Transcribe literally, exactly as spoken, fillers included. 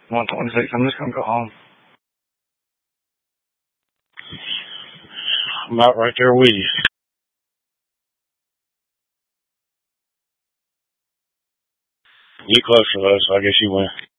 one twenty-six. I'm just gonna go home. I'm out right there with you. You closer though, so I guess you win.